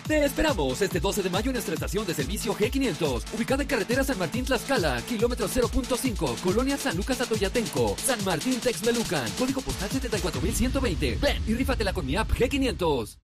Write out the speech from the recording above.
Te esperamos este 12 de mayo en nuestra estación de servicio G500, ubicada en carretera San Martín Tlaxcala, kilómetro 0.5, Colonia San Lucas Atoyatenco, San Martín Texmelucan, código postal 74120. Ven y rífatela con mi app G500.